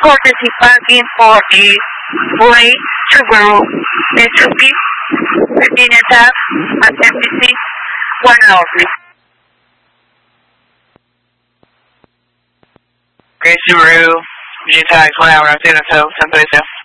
emergency parking for the way to go Metro P, Virginia Tap, at MPC, 1 hour, please. Okay, Subaru, Virginia Tap, 1 hour, I'm saying that's 10:37.